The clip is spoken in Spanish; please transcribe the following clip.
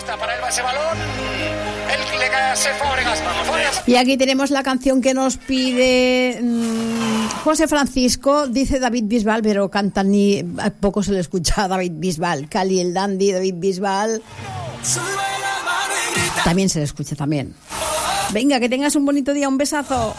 está para Elba ese balón. El le cae a Fábregas. Y aquí tenemos la canción que nos pide José Francisco. Dice David Bisbal, pero canta ni poco se le escucha a David Bisbal. Cali el dandy, David Bisbal. También se le escucha también. Venga, que tengas un bonito día, un besazo.